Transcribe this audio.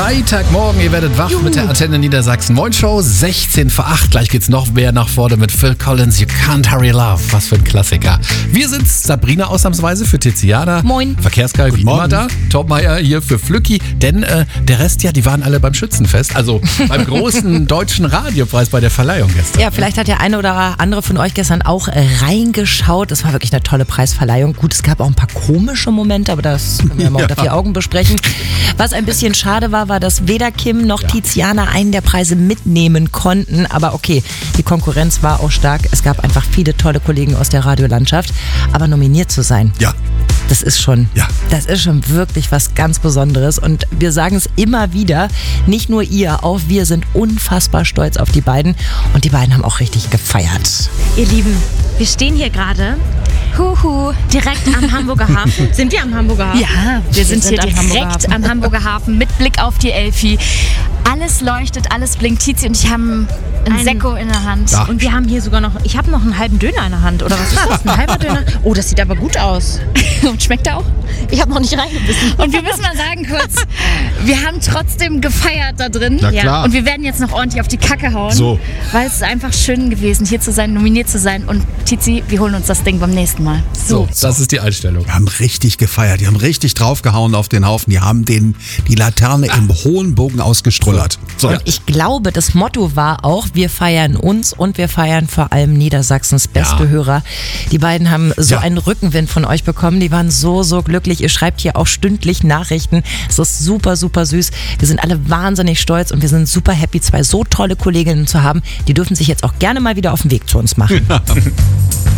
Freitagmorgen, ihr werdet wach mit der Antenne Niedersachsen. Moin Show, 16 vor 8. Gleich geht's noch mehr nach vorne mit Phil Collins, You Can't Hurry Love. Was für ein Klassiker. Wir sind's, Sabrina ausnahmsweise für Tiziana. Moin. Verkehrsgeil wie immer da. Tom Meyer hier für Flücki. Denn der Rest, ja, die waren alle beim Schützenfest. Also beim großen deutschen Radiopreis bei der Verleihung gestern. Ja, vielleicht hat der eine oder andere von euch gestern auch reingeschaut. Es war wirklich eine tolle Preisverleihung. Gut, es gab auch ein paar komische Momente, aber das können wir mal unter vier Augen besprechen. Was ein bisschen schade war, dass weder Kim noch Tiziana einen der Preise mitnehmen konnten. Aber okay, die Konkurrenz war auch stark. Es gab einfach viele tolle Kollegen aus der Radiolandschaft. Aber nominiert zu sein, das ist schon wirklich was ganz Besonderes. Und wir sagen es immer wieder, nicht nur ihr, auch wir sind unfassbar stolz auf die beiden. Und die beiden haben auch richtig gefeiert. Ihr Lieben, wir stehen hier gerade direkt am Hamburger Hafen. Sind wir am Hamburger Hafen? Ja, wir sind hier direkt am Hamburger Hafen mit Blick auf die Elfi. Alles leuchtet, alles blinkt. Tizi und ich haben ein Sekko in der Hand. Ja. Und wir haben hier sogar noch, ich habe noch einen halben Döner in der Hand. Oder was ist das? Ein halber Döner? Oh, das sieht aber gut aus. Und schmeckt er auch? Ich habe noch nicht reingebissen. Und wir müssen mal sagen kurz, wir haben trotzdem gefeiert da drin. Na klar. Und wir werden jetzt noch ordentlich auf die Kacke hauen. So. Weil es ist einfach schön gewesen, hier zu sein, nominiert zu sein. Und Tizi, wir holen uns das Ding beim nächsten Mal. So, das ist die Einstellung. Wir haben richtig gefeiert, die haben richtig draufgehauen auf den Haufen, die haben die Laterne im hohen Bogen ausgestrullert. So. Und ich glaube, das Motto war auch, wir feiern uns und wir feiern vor allem Niedersachsens beste Hörer. Die beiden haben so einen Rückenwind von euch bekommen, die waren so glücklich. Ihr schreibt hier auch stündlich Nachrichten. Es ist super süß. Wir sind alle wahnsinnig stolz und wir sind super happy, zwei so tolle Kolleginnen zu haben. Die dürfen sich jetzt auch gerne mal wieder auf den Weg zu uns machen.